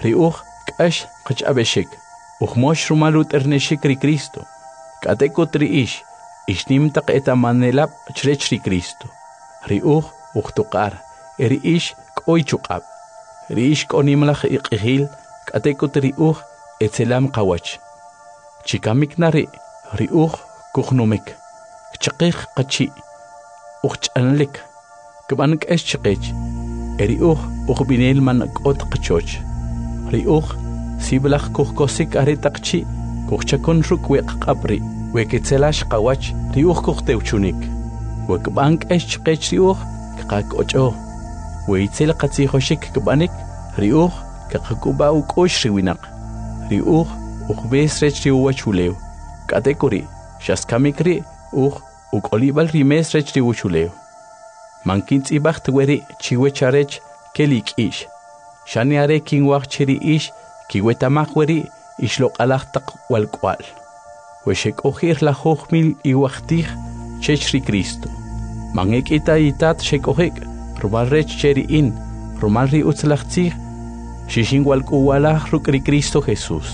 riuj k'ax qach'abexik ujmox rumalut ernexik ri Cristo k'atekut ri'ix ixnim taq etamanelab chrech ri Cristo riuj ujtuqar ri'ix k'oy chuq'ab ri'ix k'onimlaj iq'ijil k'atekut riuj etzelam qawach chikamik nari riuj kujnumik chaqij qachi ujch'anlik kb'an k'ex chiqech riuj ujb'inel man k'ot qachoch riuj siblaj kujkosik ari taqchi kujchakun ruk' weq'q'abri weketzelax qawach riuj kujtewchunik wekb'an k'ex chiqech riuj qak'och'o weitzel qatzijoxik kb'anik riuj qaqkuba uk'ux riwinaq riuj ujbes rech riwachulew k'atekuri xaskamik ri uj uk'olib'al rimes rech riwuchulew mankintz'ib'aj tweri chiwecharech kelik'ix xani are kinwaj chiri'ix kiwetamaj weri ixloq'alaj taq walk'wal wexek'ojir lajuj mil iwajtij chech ri Cristo man ek'ita itat xek'ojik rumal rech cheri'in rumal ri utzlaj tzij xixin walk'uwalaj ruk' ri Cristo Jesús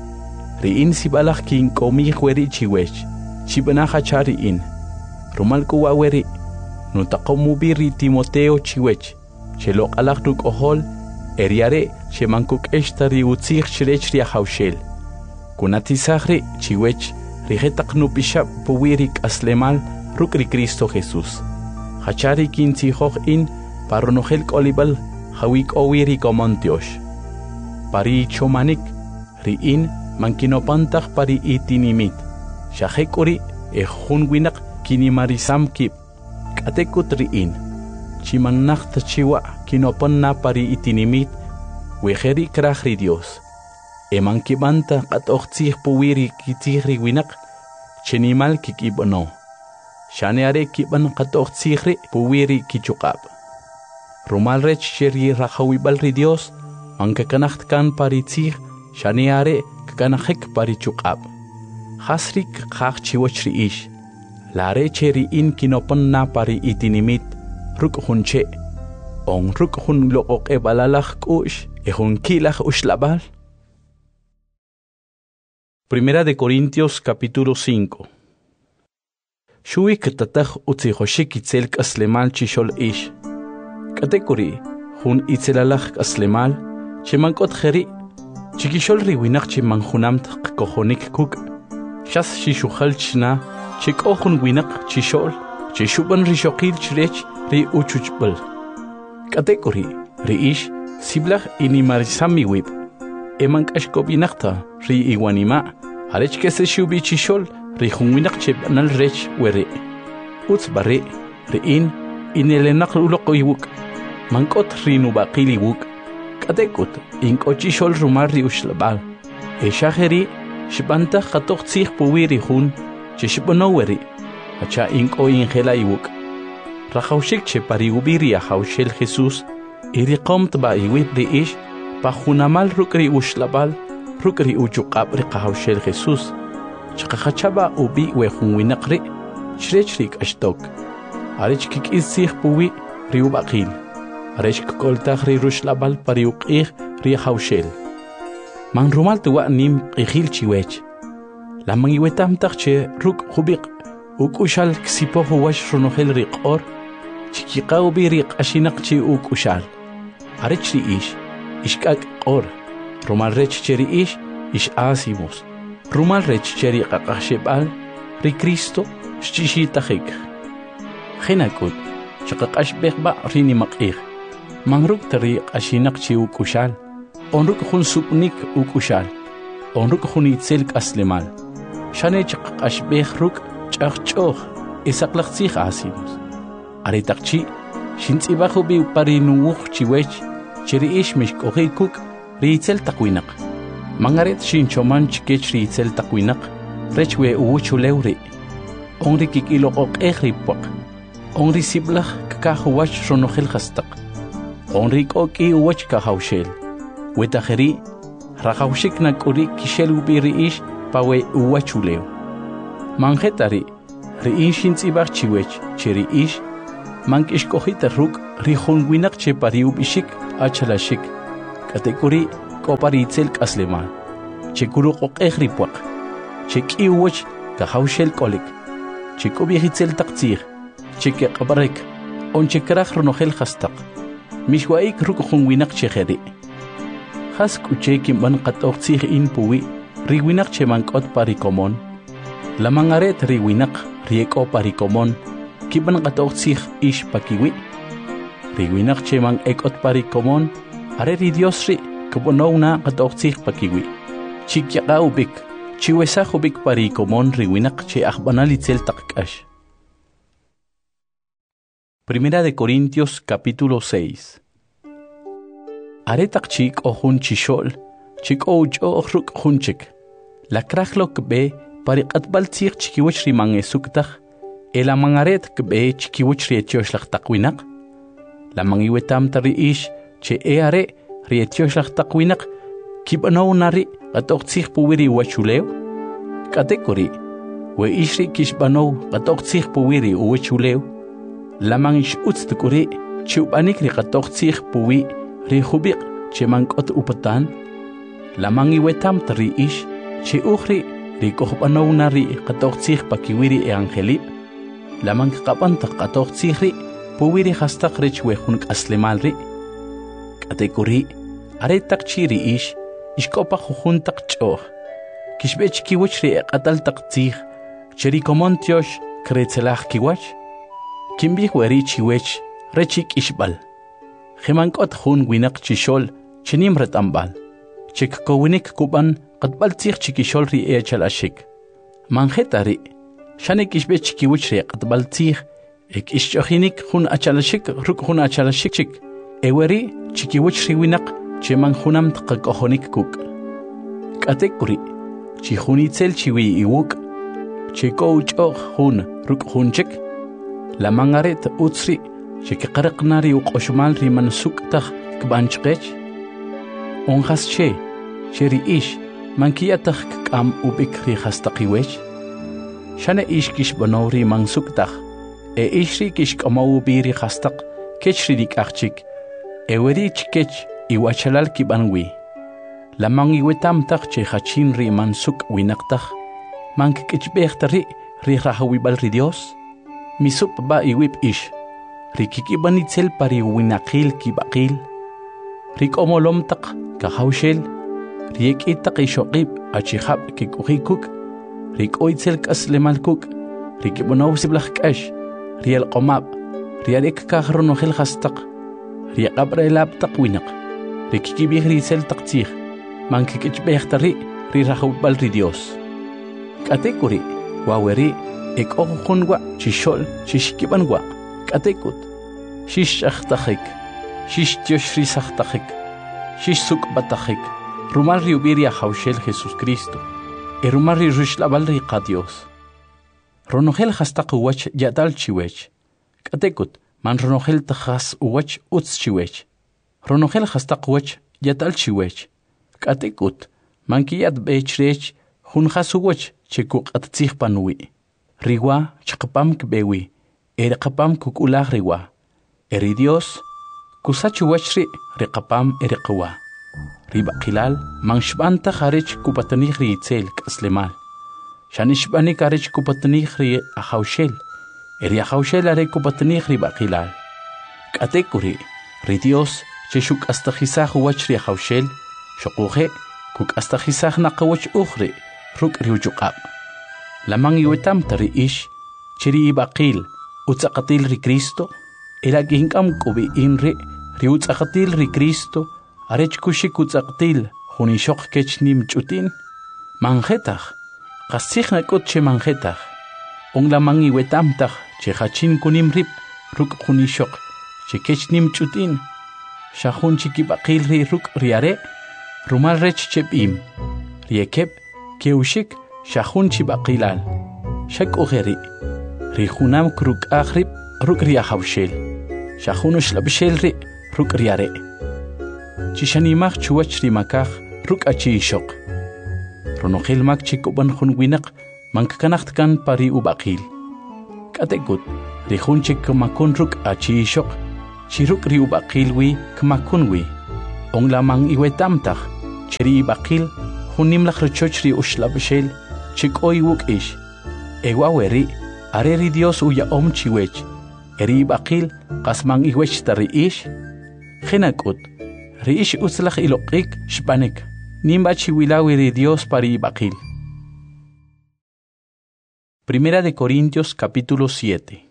ri'in sib'alaj kink'omij weri chiwech chib'naj achari'in rumal k'uwa weri nutaqomubi ri Timoteo chiwech xeloq'alaj ruk'ojol eriare xemankuk'exta ri utzij chirech ri ajawxel kunatisaj ri chiwech rijetaq nupixab puwi ri k'aslemal ruk' ri Cristo Jesús jachari kintzijoj in parronojel k'olib'al jawik'owi ri komontiox pari chomanik ri'in mankinopantaj pari itinimit xajek'uri jun winaq kinimarisam kib k'atekut ri'in chimannaj tachiwa kinoponna pari itinimit wejeri kraj ri Dios emankibanta qat'oj tzij puwi ri kitzij ri winaq chenimal kik'ib'no xane are kib'an qat'oj tzij ri puwi ri kichuq'ab rumal rech cheri rajawib'al ri Dios mankakanaj tkan pari tzij xane are kakanajek pari chuq'ab jasrik qaj chiwach ri'ix lare cheri'in kinoponna pari itinimit ruk' jun che on ruk' jun loq'oq'eb'alalaj k'u'x jun kilaj uxlab'al. Primera de Corintios capítulo 5. Shui ktataj utzijoshik itzel k'aslemal chixol ix k'atekuri jun itzelalaj k'aslemal chemank'ot jeri chikixol ri winaq chimanjunamt qkojonik kuk' xas xixujal chna chik'o jun winaq chixol chixub'an rixoqil chirech ri uchuchb'al k'atekuri ri'ix siblaj inimarisam miwib emank'axk'ob'inaqta ri iwanima' arech kese xubi chixol ri jun winaq cheb'anal rech weri utz barri ri'in inelenaq uloq iwuk mank'ot ri nub'aqil iwuk k'atekut ink'o chixol rumal ri uxlab'al xajeri xib'antaj qat'oj tzij puwi ri jun chixb'ano weri acha ink'o injela iwuk rajawxik che pari ubi ri ajawxel Jesús iriqom tba iwib ri'ix pa junamal ruk' ri uxlab'al ruk' ri uchuq'ab' ri qajawxel Jesús chaqajachaba ubi we jun winaq ri chirech ri k'axtok arech kik'is tzij puwi ri ub'aqil arech k'oltaj ri ruxlab'al pari uq'ij ri ajawxel man rumal tuwa nim q'ijil chiwech la man iwetamtaj che ruk' jubiq uk'uxal ksipoj uwax runojel ri q'or chikiqa ubi ri q'axinaq chi uk'uxal arech ri'ix ixk'ak' q'or rumal rech che ri'ix ix'asimos rumal rech che ri q'aq'axeb'al ri Cristo xchixitajik jenak'ut chaqaq'axb'ejb'a ri nimaq'ij man ruk' ri q'axinaq chi uk'uxal on ruk' jun sub'nik uk'uxal on ruk' jun itzel k'aslemal xane chaqaq'axb'ej ruk' ch'ajch'oj isaqlaj tzij asimos are taqchi xintz'ib'aj ubi pari nuwuj chiwech chiri'ix mixk'ojik kuk' ri itzel taq winaq man aret xinchoman chikech ri itzel taq winaq rech we uwuchulew ri on ri kik'iloq'oq'ej ri puaq on ri siblaj kakaj uwach ronojel jastaq on ri k'ok'i uwach kajawxel wetajeri rajawxik nak'uri kixel ubi ri'ix pa we uwachulew manjetari ri'in xintz'ib'aj chiwech che ri'ix mank'ixk'ojita ruk' ri jun winaq che pari ub'ixik achalaxik k'atekuri koparitzel kaslema chekuru qoqehri puaq chekiwch kahawshel kolik chekubihitzel taqtir chekeqabarek on chekraj ronogel hastaq mishwaik rukujun winak chejeri hask uchekin ban qatoqtsij in puwi riwinak chemankot parikomon lamangaret riwinak rieko parikomon kiban qatoqtsij ish pakiwi riwinak cheman ekot parikomon areri diosri kubonowna qatoqtsij pakiwi chikyaqaubik chiwesajubik parikomon riwinak che ajbanalitzel taqkash. Primera de Corintios capítulo 6. Aretak chik ohun chishol, chik oucho ruk hunchik. La krachlok be pariqatbal tsik chikiwich rimang esuktak, el amangaret kbe chikiwich rietioslak takwinak. La mangiwetam tari ish che eare rietioslak takwinak, kibanaw nari gatok tsik puwiri wachuleo. Katekori, we ishri kishbanaw gatok tsik puwiri wachuleo. Lamang ish utstukuri chubanik riqatoqtsij puwi rijubiq chemankot upatan lamang iwetam tri ish che ukhri rikohbanowna riqatoqtsij pakiwiri angeli lamang qapan taqatoqtsij ri puwi ri hastaq rich wejun aslemal ri katekuri aretak chiri ish ishkopa jujun taqch'oj kishbech kiwich ri qatal taqtsij cheri komontiosh kretzelaj kiwach Kimbi weri chiwech rechik ishbal. Jimankot jun winak chishol chinim retambal. Chik kowinik kuban qatbal tsig chikishol ri echal ashik. Manjetari shanik ishbe chikiwich ri qatbal tsig ek ishchohinik jun achalashik ruk jun achalashik chik. Eweri chikiwich ri winak cheman junam tqakohonik kuk. Katekuri chihunitzel chiwi iwuk. Chiko uchoh jun ruk jun chik. La mangaret utsri chekiqaraqnari uqoshmal riman suktaj kbanchqech onjas cheri ish mankiyataj k'am ubik ri hastaqiwech shane ish kishbanowri man suktaj ishri kishk'amaw biri hastaq kechri dik'aqchik eweri chkech iwachalal kibanwi la mangiwetamtaj che hachin ri man suk winaqtaj mankik'chb'ejtari ri rajawibal ri Dios Misup ba iwip ish. Rikikibanitzel pari winakil kibakil. Rikomolom tak kahawshel. Riek itak ishokib achihab kikuhikuk. Rikoitzel kaslemalkuk. Rikibunaw siblahkash. Riel komab. Riarek kahronohel hastak. Riakabra elabtak winak. Rikikibih ritzel taktsih. Mankikichbehtari rirahubal ri Dios. Katekuri waweri. Ek okhunwa chishol chishkibanwa katekut shish akhtakhik shish tioshri sakhtakhik shish suk batakhik rumal riubiria hawshel Jesus Cristo rumal rishlabal riqa Dios ronogel hastaq wach yadal chiwech katekut man ronogel takhas wach uts chiwech ronogel hastaq wach yadal chiwech katekut man kiyad bechrech hun khasuwach chekuk attsih panwi Riwa chakapam kbewi, kapam kukulah riwa. Eri Dios, kusachu wachri rekapam erekawa. Riba kilal, mangshbanta harich kupatanih riitzel kaslemal. Shanishbani karich kupatanih ri ahawshel. Eri ahawshel are kupatanih riba kilal. Katekuri, ri Dios, cheshuk astajisah wachri ahawshel, shokuhe, kuk astajisah nakawach ukhri, ruk riuchukab. Lamang iwetam tari ish, chiri ibaqil, utsaqatil ri Cristo, elagingam kubi inri, ri utsaqatil ri Cristo, arech kushik utsaqatil, junishok kech nim chutin, manjetaj, qasij nakot che manjetaj, lamang iwetam taj, che hachin kunim rip, ruk junishok, che kech nim chutin, shahun chikibaqil ri ruk riare, rumal rech chepim, riekep, keushik, Shahun chibaqilal, shak ugeri, rihunam kruk aghrib, ruk riahawshel, shahunush labshel ri, ruk riare. Chishanimach chuach rimakach, ruk achi shok. Ronogel mak chikuban hun winak, mankanachtkan pari ubaqil. Katekut, rihun chikumakun ruk achi shok, chiruk ri ubaqilwi, kmakunwi. Ong lamang iwetamtach, cheri bakil hunim la khrochochri ushlabshel chikoy wukish ewa weri areri Dios uya chiwech eri bakil qasman iwech tariish khinakut riish uslakh iloqik shpanek nimba chiwilaweri Dios pari bakil. Primera de Corintios capítulo 7.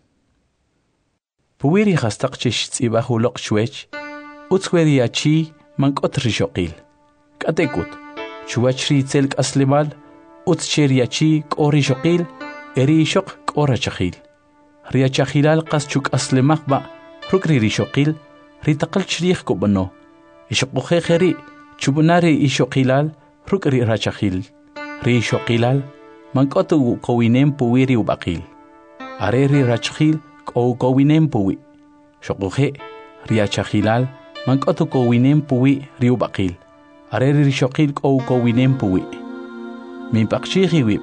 Puwiri hastaq chishtsiba huloq shwech utsweri achi mankot rishoqil katekut chuachri tselk aslemal utscheri achi qori shoqil eri shoq qora chaqil riachahilal qaschuk aslemakba rukri rishoqil ritaqal chrikh kubano ishoqoje kheri chubunari ishoqilal rukri rachahil rishoqilal mankotu kowinem puwiri ubaqil areri rachhil kowinem puwi shoqoje riachahilal mankotu kowinem puwi riubaqil areri rishoqil kowinem puwi min paqchihi wib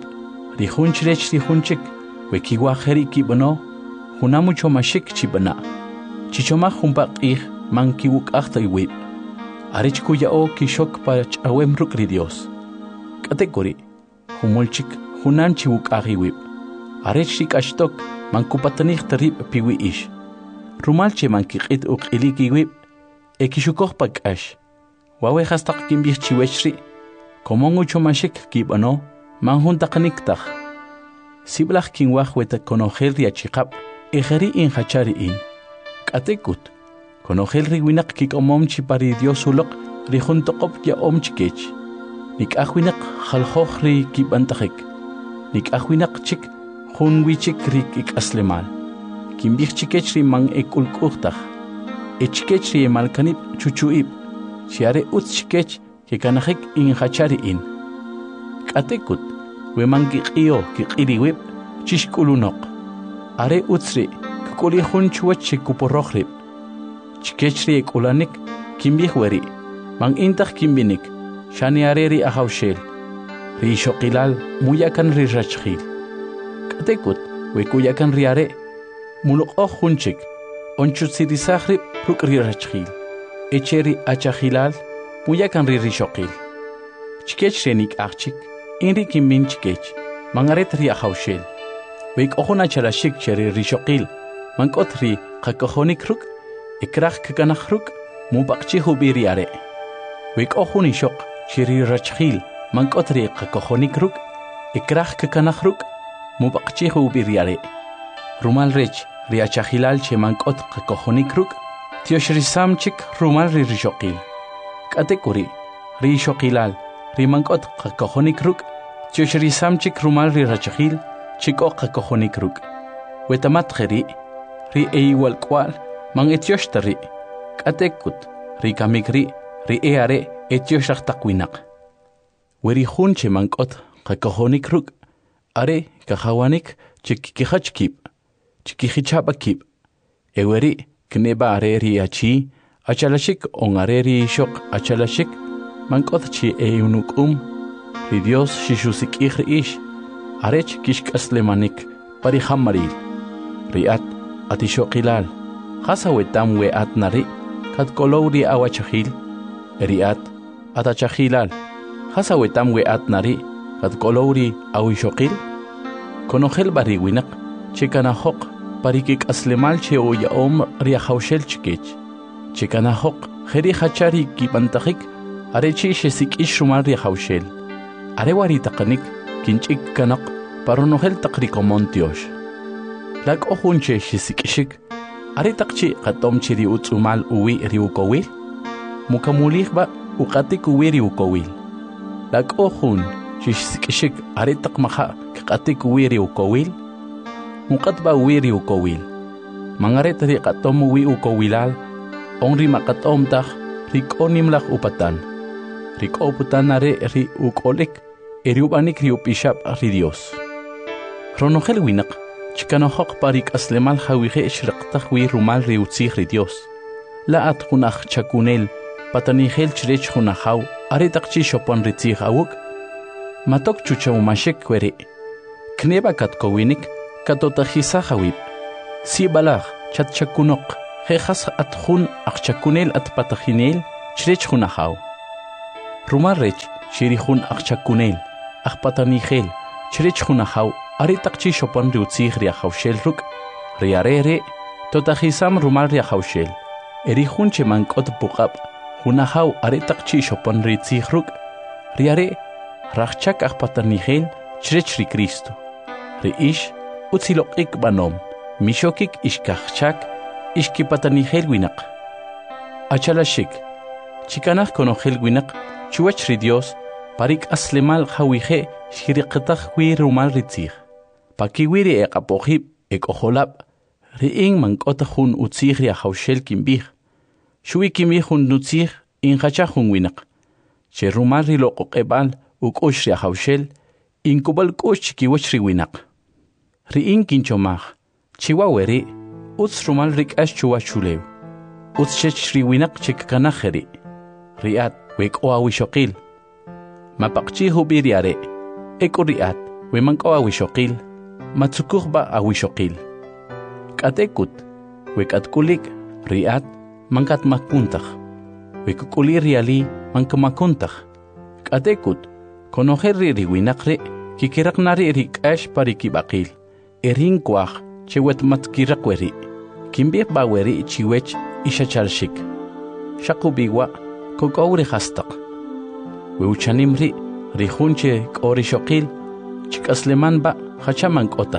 rihunchik wekiwa kheri kibano hunamucho mashik chibana chichoma humpaqih mankiwuk akhtai wib arichkuya o kishok pach awem rukri Dios kategori humulchik hunanchi wuk wib arechik ashtok mankupatanich tarib piwi ish rumalche mankiqit uqiliki wib ekishukoj pakash wawe hastaq kimbih chiwechri komongucho mashik kibano manhuntaqniktaj siblaj kinwaj weta konojel riachikab ejeri inhachari in katekut konojel riwinaq kikomomchi pari Dios uloq rijuntoqop ya omchikech nikajwinaq jalhoj ri kibantajik nikajwinaq chik junwichik ri kikaslemal kimbih chikech ri man ekulqujtaj echkech ri malkanib chuchuib chiare utchkech que kanajik inhachari in katekut wemanki qio kiqiriwib chishkulunoq are utsri kukuli hunchuach kuporojrib chikechri ekulanik kimbih weri man intaj kimbinik shani areri ahawshel ri shoqilal muyakan ri rachhil katekut wekuyakan ri are muluqoj hunchik onchutsirisajrib rukri rachhil echeri achahilal muyakan ri rishoqil chikech renik achik inri kimbin chikech mangaret ri ahawshel wek ohona charashik cheri rishoqil mankot ri qakohonik ruk ikraj kakanaj ruk mubaqchi hubiri are wek ohuni shoq cheri rachhil mankot ri qakohonik ruk ikraj kakanaj ruk mubaqchi hubiri are rumal rech ri achahilal che mankot qakohonik ruk tioshri samchik rumal ri rishoqil katekuri ri shoqilal ri mankot qakohonik ruk tioshri samchik rumal ri rachahil chiko qakohonik ruk wetamat kheri ri eiwal kwal man etioshtari katekut ri kamikri ri eare etioshach taqwinaq weri hunche mankot qakohonik ruk are kahawanik chikikihachkib chikihichapakib eweri kneba areri achi achalashik on areri shoq achalashik mankot chi eunukum ri Dios shishusik ish arech kishkaslemanik pari hamaril riat atishoqilal hasawetam we atnari kat kolowri awachahil riat atachahilal hasawetam we atnari kat kolowri awishoqil konojel bariwinaq chikana hoq parikik aslemal che oya ria hawshel chikech chikana hoq kheri hachari kibantajik arechi shesik ishrumal ria hawshel arewari taqanik kinchik kanaq paronojel taqrikomontiosh lak ohunche shesik are taqchi qatomchi ri utsumal uwi ri ukowil mukamulihba uqatik uwi ri ukowil lak ohun shesik are taqmaha qatik uwi ri ukowil muqatba wiri ukowil mangaret ri qatom wi ukowilal onri maqatomtaj rikonimlaj upatan rikoputanare ri ukolik eriubanik ri upishap ri Dios ronojel winaq chikanojoq parik aslemal hawije shriqtaj wi rumal ri utzij ri Dios la at junaj chakunel patanijel chrech junajaw are taqchi shopon ri tzij awuk matok chuchawmashek weri kneba katkowinik katotajisajawib sibalaj chatchakunoq jejas atjun aqchakunel atpatajinel chrech junajaw Rumarrech shirihun akchakunel, akpatanigel, chirech hunahaw, aritakchi shopan riutzig riahawshel ruk, riarere, totahisam rumar riahawshel, erihun chemankot pukap, hunahaw aritakchi shopan riutzig ruk, riare, rachchak akpatanigel, chirech ri Cristo, riish, utzilokik banom, mishokik ishkachchak, ishkipatanigel winak. Achalashik, chikanaj konogel winak, chuach ri Dios, parik aslemal hawije, shiriqtaq wi rumal ritzig. Pakiwiri eqapohib, ekojolab, riing mankotahun utzig ria hawshel kimbih. Shui kimbihun nutzig, inhachahun winak. Che rumal riloko ebal, ukosh ria hawshel, inkubal kosh chikiwach ri winak. Riing kinchomaj, chiwaweri, utz rumal rikash chuachulew. Utschech riwinak chikkanajeri. Riat, wek oawishokil. Mapakchi hubiriare. Eko riat, wemanko awishokil. Matsukuhba awishokil. Katekut, wek atkulik, riat, mankat makuntaj. Wekukuli riali, mankamakuntaj. Katekut, konojerri riwinakre, kikiraknari rikash parikibakil. Erin kwaj, chewet matkirakweri. Kimbir baweri chiwech, ishachalshik. Shakubiwa, kokauri hastaq. Weuchanimri, rihunche korishokil, chikasleman ba, hachaman kotah.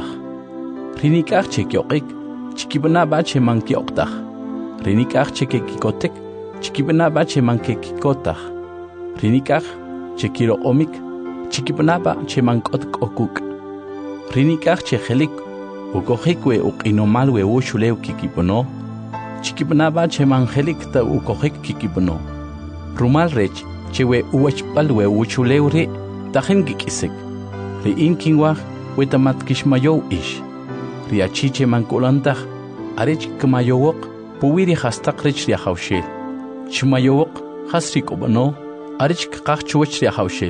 Rinikach chekyokik, chikibana ba cheman kyoktah. Rinikach chekikotek, chikibana ba cheman kekikotah. Rinikach chekiro omik, chikibana ba cheman kotek okuk. Rinikach chehelik, ukohikwe ukinomalwe ushuleu kikipono. Chikipanaba chemangelik ta ukohek kikipono. Rumal rech chewe uachpalwe uchuleure tajen kikisek. Ri inkinwaj wetamat kishmayow ish. Ri achiche mankulantaj arech kmayowok puwiri hastak rech riahawshel. Chmayowok hasri kobono arech kakchuach riahawshel.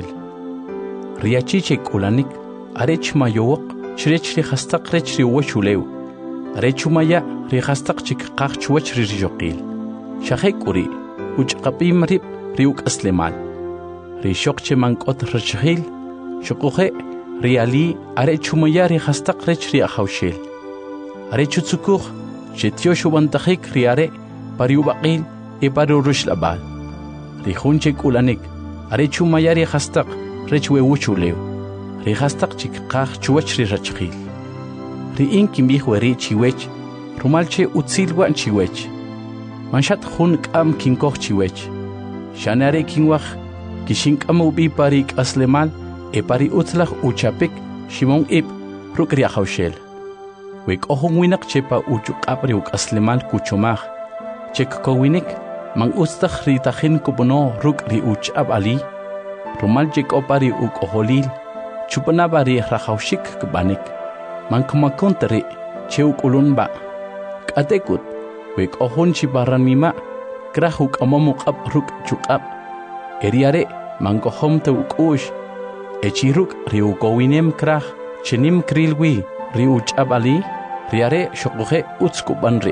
Ri achiche kulanik arech mayowok chrech ri hastak rech ri uachulew. Arechumaya rihastak chikqaq chuwach ririyokil. Shahekuri, uchqapim rib riuk aslemal. Rishokche mankot rachhil, shokuhe riali arechumaya rihastak rech riahawshil. Arechutsukuh, chetioshubantahik riare, pariubaqil e parurush labal. Rihunche kulanik, arechumaya rihastak rechwe uchulew. Rihastak chikqaq chuwach rirachhil. Riin kimbihweri chiwech, rumalche utsilwan chiwech. Manshat hun kam kinkoch chiwech. Shanare kinwach, kishinkam ubi parik aslemal, e pari utlach uchapik, shimon ib, rukria hawshel. Wek ohun winak chepa uchukapri uk aslemal kuchomach. Chek kowinik, mang ustach ritachin kupono ruk ri uchab ali. Rumal chek opari uk oholil, chupanabari rahawshik kbanik. Mankumakuntari, cheuk ulunba. Katekut, wek ohun chibaranima, krahuk amamuk ab ruk chukab. Eriare, mankohom te ukush. Echiruk riukowinem krah, chenim krilwi, riuchab ali, riare shokuhe utskubanri.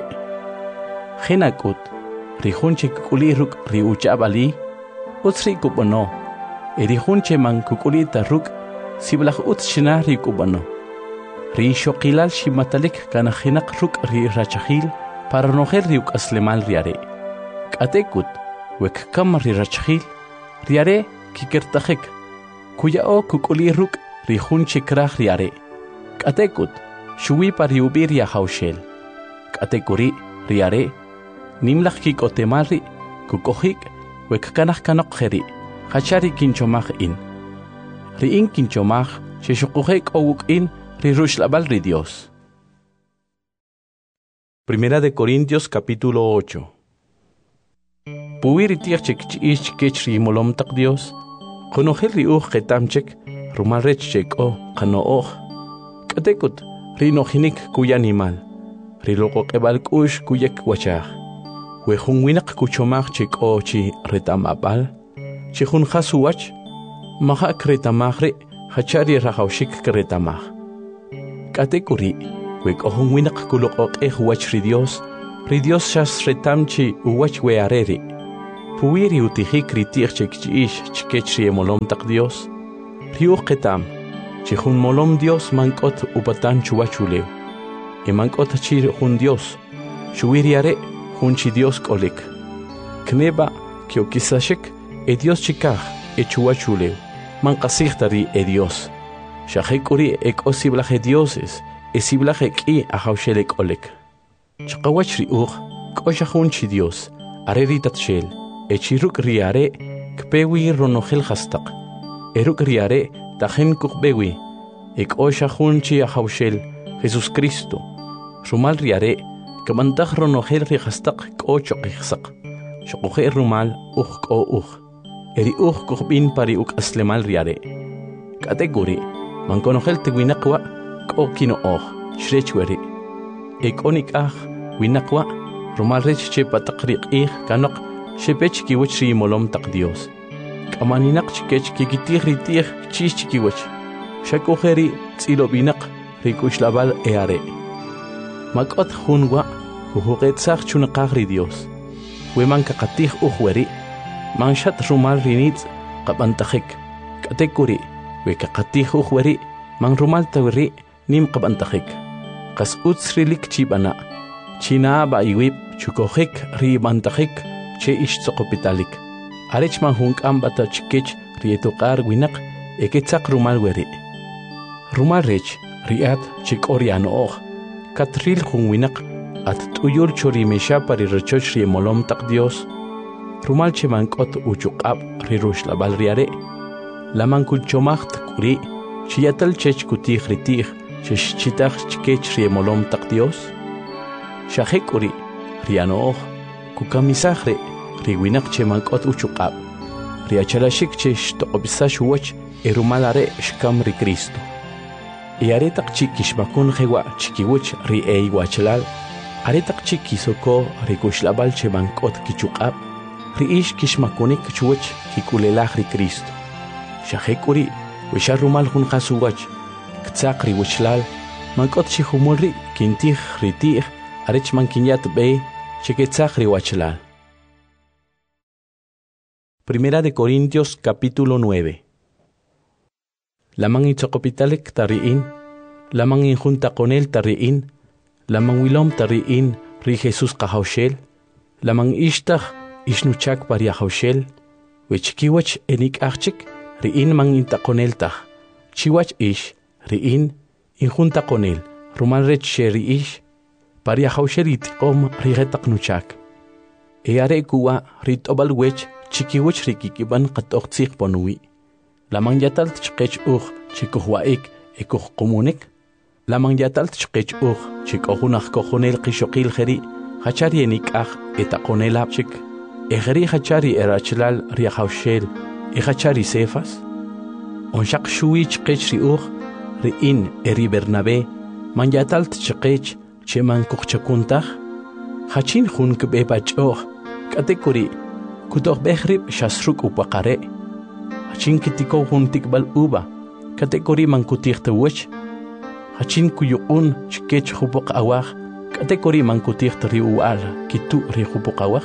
Hinakut, rihunche kukuliruk riuchab ali, utsri kubano. Erihunche mankukulita ruk, siblach utshina rikubano. Ri shokilal shimatalik kanahinak ruk ri rachahil para noher riuk aslemal riare. Katekut, wek kam ri rachahil, riare kikertajek, kuya o kukuli ruk ri hunche krah riare. Katekut, shui pariubir ya haushel. Katekuri riare, nimlach kikotemari, kukohik, wek kanah kanokjeri, hachari kinchomach in. Ri in kinchomach, sheshukuhek owuk in, Rirush labal ri Dios. Primera de Corintios capítulo 8. Puwiri tiachek ish kech ri molom tak Dios. Konohel ri ketamchek rumal rechchek o kano Katekut ri nohinik kuya animal. Ri loko kebal kush kuyek wachach. We winak kuchomach chek o chi retamapal. Chihun hasuwach. Maha kretamachre hachari rahawshik kretamach. Katekuri, wek ohun winak kulok ri Dios shas retamchi uwach we areri. puwiri utihik ritih chekchiish chkechri molom tak Dios. Riuh ketam, chihun molom Dios mankot upatan chuachuleu. E mankot chir hun Dios, chuiriare hun chi Dios kolik. Kneba kiokisashik e Dios chikaj e chuachuleu. Mankasichtari e Dios. Shahekuri ek osiblaje dioses, e siblaje ki ahaushele kolik. Chakawach riuh, koshahun chi Dios, areritat shel. Echiruk riare kpewi ronogel hastak. Eruk riare tajen kukbewi. Ek osha junchi ahaushel Jesus Cristo. Rumal riare kamantaj ronogel rihastak kocho kihsak. Shokoje rumal ko Eri kukbin pari uk aslemal riare. Kategori mankonogel te winakwa ko kino shrechweri. Ek onik winakwa rumal rech che patakrik kanok. Shepech kiwach ri molom tak Dios. Kamaninak chikech kikitih ritih chis chikiwach. Shakojeri tsilobinak rikushlabal eare. Makot hunwa huhuqetsach chunaqagri Dios. Weman kakatih uhweri. Manshat rumal rinitz qabantajik. Katekuri we kakatih uhweri. Man rumal tawri nim qabantajik. Kas utsrilik chibana. China ba iwip chukojik ribantajik. Che ish tsokopitalik. Arech man hunk ambata chikech rietukar winak eketsak rumal weri. Rumal rech riat chik oriano katril hun winak at tuyul chori mesha pari rechoch rie molom tak Dios. Rumal che mankot uchukab rirush la balriare. La mankul chomacht kuri chiatal chech kutih ritih chesh chitach chikech rie molom tak Dios. Shahekuri riano kukamisahre riwinak che mankot uchukab. Riachalashik che shtoqbisash wach erumalare shkam ri Cristo. Iaretak chikishmakun hewa chikiwach ri wachalal. Aretak chikisoko rikushlabal che mankot kichukab. Ri ish kishmakunik chuwach kikulelaj ri Cristo. Shahekuri wisharumal hun khasuwach. Ktsak ri wachlal. Mankot chihumulri kintih ritih arech mankinyat be Chequetzach riwachlal. Primera de Corintios capítulo 9. Lamang itzokopitalek tariin, lamang injunta con él tariin, lamang wilom tariin ri Jesús kahaushel, lamang ishtach ishnuchak paria haushel, wechkiwach enik achik riin mang inta con él tach, chiwach ish riin injunta con él, rumal rech sheri ish, paria haushel om rigetak nuchak. Eare kuwa rit obal wech chikiwech rikikiban qatoqtsik ponui. Lamang yatal tchqech chikuhwaik ekuh komunik. Lamang yatal tchqech chikohunach kohonel qishokil kheri hachari enikah etakonel apchik. Egeri hachari erachlal riahaushel hachari sefas. Onshak shui chqech riin eri Bernabe man yatal tchqech cheman kuchchakuntah. Hachin hun kbebachoh katekuri kutoh behrib shasruk upaqare. Hachin kitiko hun tikbal uba katekuri man kutih tawach. Hachin kuyuun chkech hupok awah katekuri man kutih riual kitu ri hupok awah.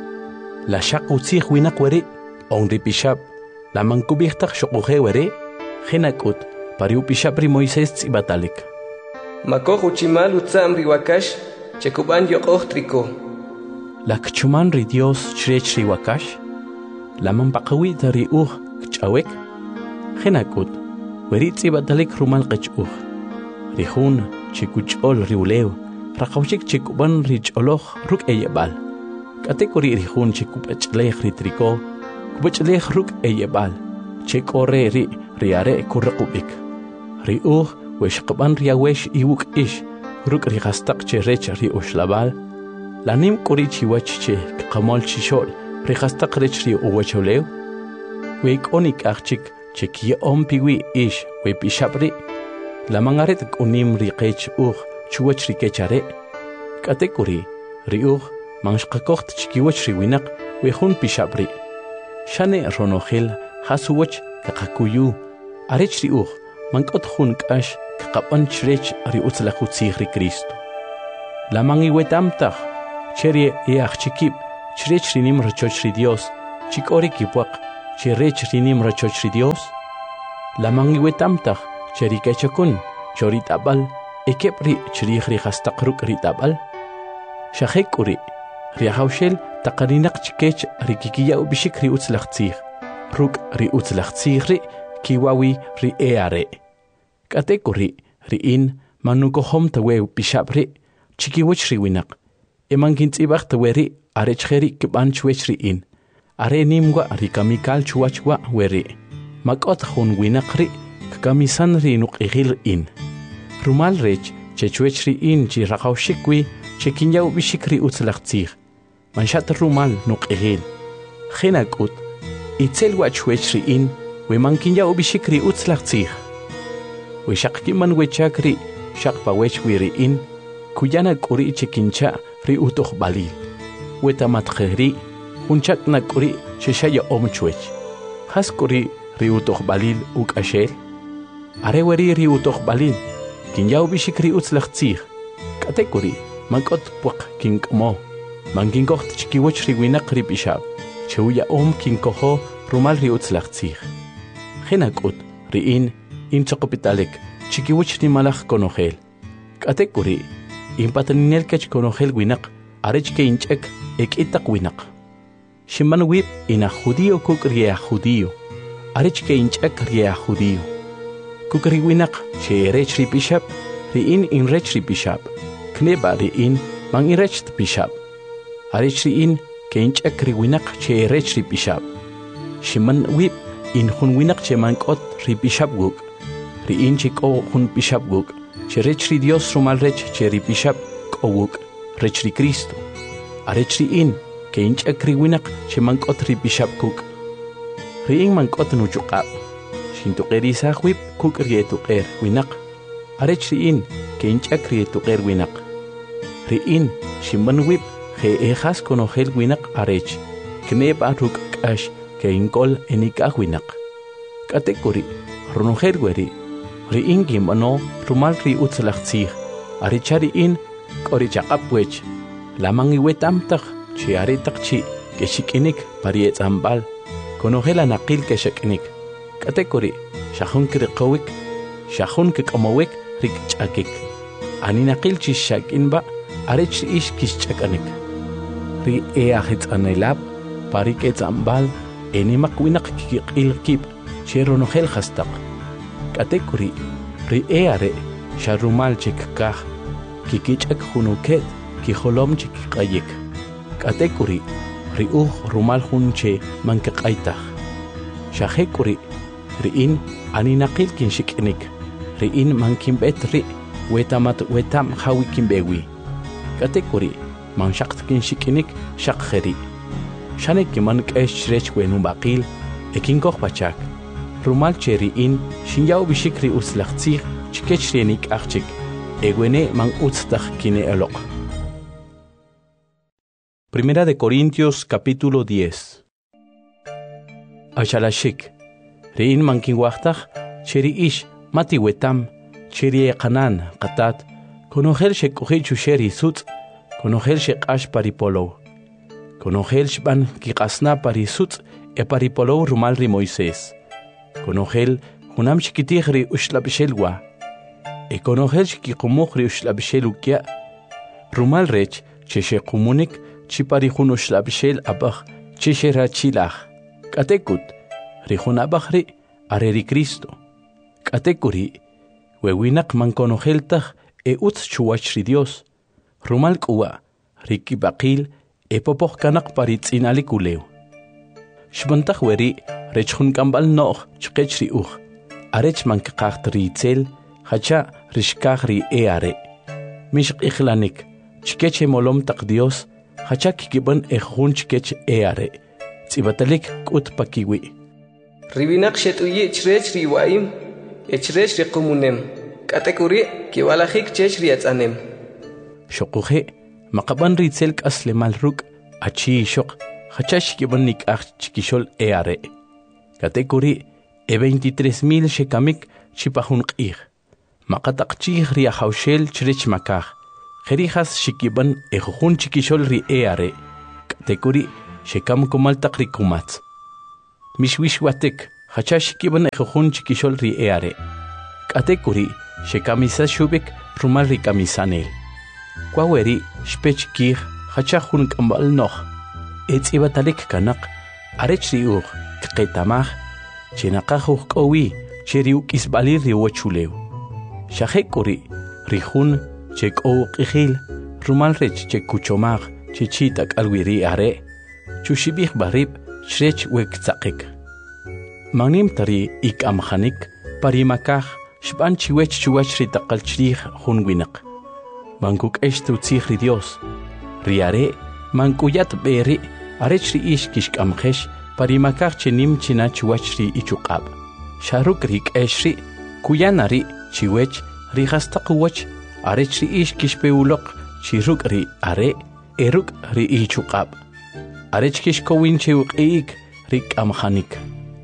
La shak utsih winak wari on ripishab la man kubihtak shokuhe wari hinakut pariu pishab ri Moisés tsibatalik. Makoh uchimal utsam riwakash chekuban yokoh triko. La kchuman ri Dios chrech ri wakash, la mampaqawi ri kchawek, hinakut, weritzi batalik rumal qech'uh, ri hun chikuch'ol ri ulew, raqawchik chikuban ri ch'oloh ruk eyebal, katekuri ri hun chikupachlej ri triko, kupachlej ruk eyebal, chekore ri are kurraqubik, ri weshqaban ri awesh iwuk ish, ruk ri gastak cherech ri ushlabal, lanim kuri chiwach che qamol chishol ri gastak rech ri uwacholew, weik onik achik chekie ompiwi ish we pishabri, la mangaret unim ri qech chuwach ri kechare, katekuri ri manshqakoht chikiwach ri winak we hun pishabri, shane ronogel hasuwach kaqakuyu, arech ri mankot hun kash kaqapan chrech ri utzlaqutzig ri Cristo. La mangi wetamtach cherie iach chikib chrech ri nim rechoch ri Dios chikori kipuak chirech rinim rachoch ri Dios la mangiwetamtaj cherikechakun choritabal ekepri chirih ri hastaqruk ritabal shahekuri riahaushel taqarinak chikech rikikiya ubishik ri utzlaqtzig ruk ri utzlaqtzig ri kiwawi ri eare katekuri ri in manukohom tawe bishabri chikiwich ri winak emankintzibaq taweri arechjeri kibanchwech ri in are nimwa ri kamikal chuachwa weri makot hun winaqri kamisan ri nuqigil in rumal rech chechwech ri in chi raqawshikwi chekinyaw bishikri utzlaqtzig manshat rumal nuqigil khinakut itzel wachwech ri in we mankinyaw bishikri utzlaqtzig we shaqkiman wechakri shaqpawech wi in kuyana kuri chekincha ri utuq balil we tamatkhri hunchak na kuri sheshaya omchwech has kuri ri utuq balil ukashel are weri ri utuq balil kinyaw bishikri utzlaqtzig katekuri makot puq kinkmo mankinkoht chikiwech ri winaq ri bishab cheuya kinkoho rumal ri utzlaqtzig khinakut ri in choqopitalek chikiwech ni malaj konojel katekuri impataninel kech konojel winaq arech ke inchek ekitaq winaq shiman wib ina judío kuk ria judío arech ke inchek ria judío kuk ri winaq che rech ri bishab ri in rech ri bishab kneba ri in man irech bishab arech ri in ke inchek ri winaq che rech ri bishab shiman wib in hun winaq che mankot ri bishab guk ri in chiko hun bishab guk che rech ri Dios rumal rech che ri bishab kowuk rech ri Cristo arech ri in ke inchek ri winaq che mankot ri bishab kuk ri in mankot nuchuqab shintuqeri sahwib kuk ri etuqer winaq arech ri in ke inchek ri etuqer winaq ri in shiman wib je ejas konojel winaq arech kneba ruk kash ke inkol enikaj winaq katekuri runojel weri ri in gimbano rumal ri utzlaqtzig arichari in kori chaqapwech lamangi wetamtaj chi aritaqchi ke shikinik pariet ambal konojela naqil ke shikinik katekuri shahun kriqowik shahun kqomowik rik chakik ani naqil chi shakinba arech ish kischakanik ri eahit anelab pariket ambal enimaq winaq kiqilkib cheronojel hastaq katekuri ri eare sharumal chikkaj kikichak hunuket kijolom chikqayik katekuri ri rumal hunche mankaqaytaj shahekuri ri in aninaqil kinshikinik ri in mankinbet ri wetam hawikinbewi katekuri manshaqt kinshikinik shaqjeri shaneki man k'esh rech wenu baqil ekinkoj pachak rumal cheri in shinyaw bishikri utzlaqtzig chikech renik achik egwene man utztaj kine eloq. Primera de Corintios capítulo 10. Ashalashik rein mankinwachtaj cheri ish mati wetam cheri qanan qatat konojel shekujil chusheri sutz konojel shekash paripolo konojel shban kiqasna parisutz e paripolo rumal ri Moisés konojel hunam shikitij ri ushlabshelwa e konojel shikiqumuj ri ushlabshelukia rumal rech cheshe qumunik chipari hun ushlabshel abaj cheshe rachilaj katekut ri hun abaj ri are ri Cristo katekuri wewinaq man konojeltaj e utz chuwach ri Dios rumal kuwa ri kibaqil e popoj kanaq paritz'inalik ulew shbantaj weri rech hun kambal no'j chqech ri uj arech man kaqaxt ri itzel hacha rishkaj ri eare mishq'ijlanik chkech molom taq Dios hacha kikiban ejun chkech eare tz'ibatalik k'ut pakiwi ribinaq shet'uyi chrech ri waim echrech ri qumunem katekuri kiwalajik chech ri atz'anem shoquje maqaban ri itzel k'asle mal ruk achi shoq hacha shkiban nik'aj chikishol eare katekuri 23,000 shekamik chipajun q'ij maqataqchij ri ajawshel chrech makaj jerijas shikiban ejujun chikishol ri eare katekuri shekam kumaltaq rikumatz. Mishwishwatik, hachash kiban ejojun chikishol ri eare. Katekuri, shekamisa shubik, rumal rikamisanel. Kwaweri, shpech kir, hachajun kambal noh. Etz ibatalik kanak, arech riur, kqetamach, chenakajuh kowi, cheriuk isbalir riwachuleu. Shahekuri, rihun, chek ou qihil, rumal rech chek kuchomach, chichitak alwiri are, chushibih barib, shrech wek tzakik. Magnim tari ik amhanik, parimakach, shban chiwech chuwach ritakal chrih hun winak. Mankuk eshtu tzihri Dios. Riare, mankuyat beri, arech ri ish kishk amhesh, parimakach chenim china chuwach ri ichukab. Sharuk rik eshri, kuyanari, chiwech, rihastakuwach, arech ri ish kishpeulok, chiruk ri are, eruk ri ichukab. Arech kishkowin chewuk eik, rik amhanik.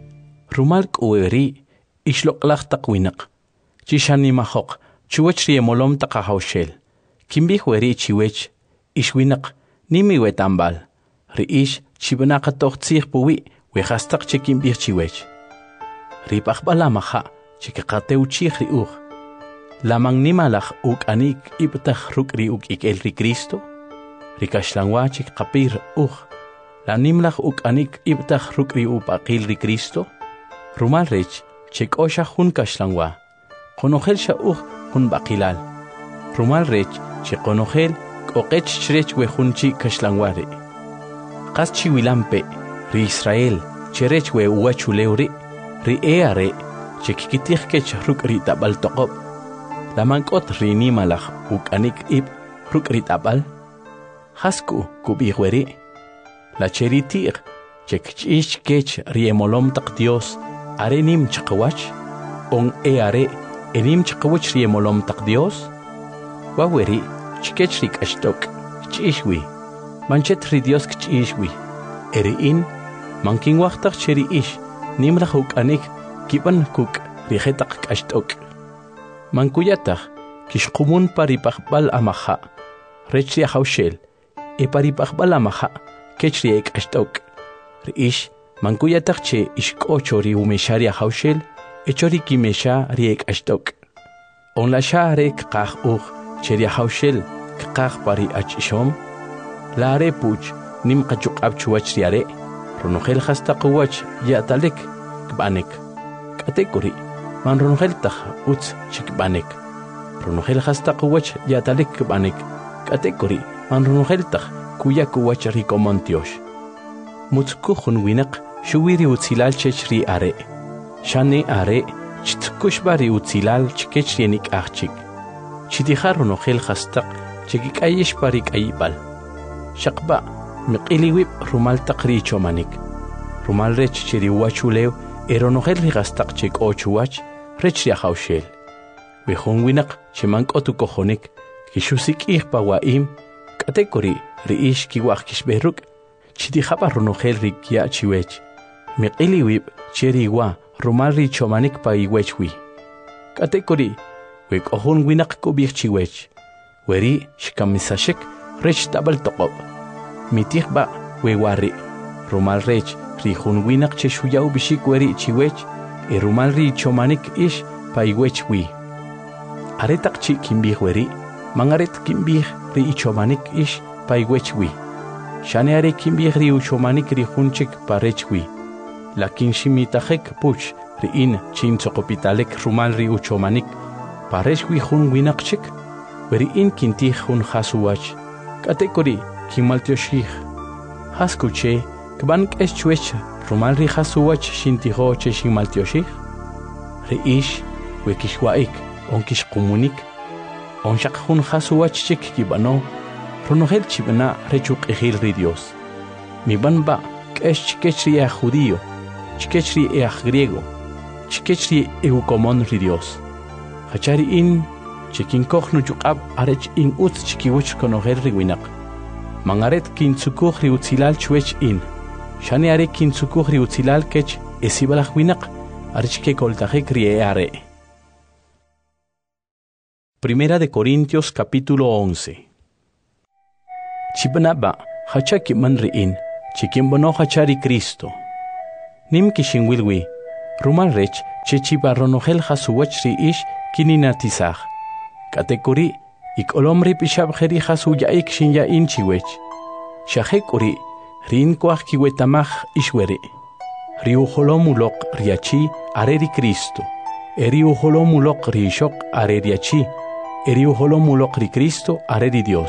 Rumalk ueri, ishlok lach takwinak. Chishani mahok, chuwech ri emolom takahaushel. Kimbih weri chiwech, ishwinak, nimi wetambal. Ri ish, chibanaka toch tzih puwi, wehastak chikimbih chiwech. Ri pachbala maha, chikakateu chih ri uch. Lamang nimalach uk anik ibtach ruk ri uk ik el ri Cristo. Ri kashlangwa chikapir uch. La nimlach uk anik ibtach ruk ri upakil ri Cristo. Rumal rech, chik osha hun kashlangwa. Konogel sha uch hun bakilal. Rumal rech, chik konogel kokech chrech we hun chi kashlangwari. Kas chiwilampe, ri Israel, cherech we uachuleuri, ri eare, chik kitich kech ruk ri tabal tokob. Lamankot ri nimalach uk anik ib ruk ri tabal. Hasku kubihweri. La cheritir, chik chish kech ri emolom tak Dios, are nim chakawach, on eare, enim chakawach ri emolom tak Dios. Waweri, chikech rik ashtok, chishwi, manchet ri Dios kchishwi, eri in, manking wachtak cheri ish, nimlach uk anik, kipan kuk rihetak kashtok. Mankuyatak, kishkumun paripakbal amaha, rechri haushel, e paripakbal amaha, kechri ek ashtok. Riish, mankuyatak che ishkocho ri umesharia haushel, echori kimesha riek ashtok. On la sharek kach cheria haushel, kach pari achishom, la are puch, nim kachuk abchuach riare, ronogel hastakuach yatalek, kbanek. Katekuri, man ronogel tach utz chikbanek. Ronogel hastakuach yatalek kbanek. Katekuri, man ronogel tach kuyakuach rikomontiosh. Mutzkuchun winak, shuwiri utzilal chechri are. Shane are, chitkushbari utzilal chikechrienik achchik. Chitijar ronogel hastak, chikik ayesh parik ayibal. Shakba, miqiliwib rumal takri chomanik. Rumal rech chiri uachulew, eronogel rigastak chik ochuach, rech riahaushel. Wehon winak, chimank otukohonik, kishusik ihpawaim, katekori, riish kiwach kishberuk, chitijaba ronogel rikia chiwech. Miqiliwib, chiri wa, rumal ri chomanik pa iwechwi. Katekori, wek ohon winak kubik chiwech. Weri, shkamisashek, rech tabal tokob. Mitihba, wewari. Rumal rech, ri hun winak cheshuyau bishik weri chiwech, e rumal ri chomanik ish pa iwechwi. Aretak chi kimbih weri, mangaret kimbih ri ichomanik ish pa iwechwi. Shane are kimbih ri uchomanik ri hunchik pa rechwi. Lakin shimitajek puch ri in chin sokopitalek rumal ri uchomanik pa rechwi hun winakchik, weri in kintih hun hasuwach. Katekori, kimaltioshich. Haskuche, kbank eschwech, rumal ri hasuwach shintiho che shimaltioshich. Ri ish, wekishwaik, onkish kumunik. Onshak hun hasuwach chik kibano, ronogel chibana rechuk ehil ri Dios. Mi banba, kesh chikechri ea judío, chikechri ea griego, chikechri eukomon ri Dios. Hachari in, chikin kochnu yukab arech in utz chikiwich konogel riwinak. Mangaret kin tsukuch ri utzilal chwech in. Shane are kin tsukuch ri utzilal kech esibalach winak arech ke koltajek rieare. Primera de Corintios capítulo 11. Chibanaba, hachaki man riin, chikimbonoja chari Cristo. Nim kishinwilwi, rumal rech chechipa ronogel hasuwach ri ish kininatizaj. Katekuri ikolomri pishabjeri hasu yaik shin yain chiwech. Shahekuri rin kwaj kiwetamaj ishweri. Riuholomulok riachi areri Cristo. Eriuholomulok rishok areriachi. Eriuholomulok ri Cristo areri Dios.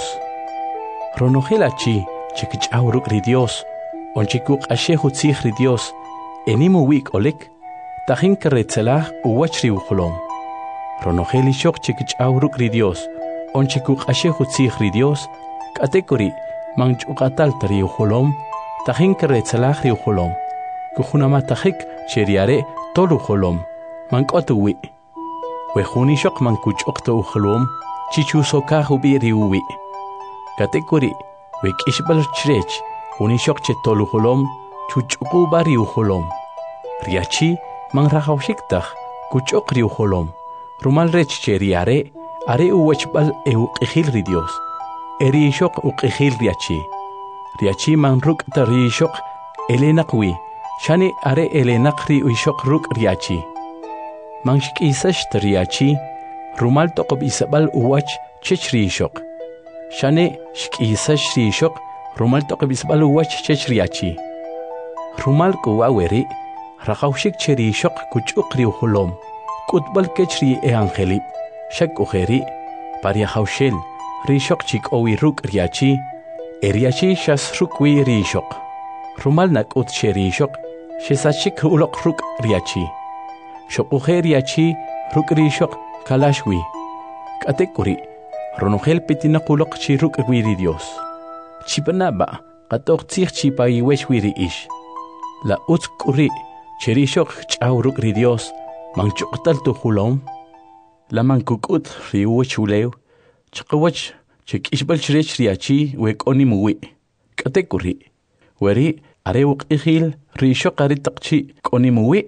Ronogelachi chikichauruk ri Dios. Onchikuk ashehu tzij ri Dios. Enimu wik olek. Tajin keretzelaj uwach riuholom. Ronogeli shok chikichauruk ri Dios. Onchikuk ashehu tzij ri Dios. Katekuri manchukatal riuholom. Tajin keretzelaj riuholom. Kujunamatahik cheriare tolu holom. Mankotuwi. Wejuni shok mankuchokto uholom. Chichusoka hubiri uwi. Katekuri wekishbal chrech. Huni shok che tolu holom. Chuchuku bari uholom. Riachi manrahaushiktaj. Kuchokri uholom. Rumal rech cheriare. Are uwechbal euqihil ri Dios. Eri shok uqihil riachi. Riachi manruk tari shok. Elenaqwi. Shani are elenaqri uishok ruk riachi. Manshik isash riachi. Rumal toqob isabal uwach chechri ishok. Shani shik isash ishok. Rumal toqob isabal uwach chechriachi. Rumal kuwaweri. Rakaushik cheri ishok kuchukri uholom. Kutbal kechri angeli. Shak ujeri. Pariahaushel. Rishok chik owi ruk riachi. Eriachi shas rukwi rishok. Rumal nak ut cheri ishok. Shesachik ulok ruk riachi. Shokuje riachi ruk rishok kalashwi. Katekuri. Ronogel pitinakulok chi ruk wiri Dios. Chipanaba katok tzich chipa iwesh wiri ish. La ut kuri cherishok chaw ruk ri Dios. Manchuktal tu hulom. La mankukut riuwech uleu. Chakawach chik ishbal chrech riachi wek onimuwi. Katekuri. Weri arewuk ihil rishok aritaqchi konimuwi.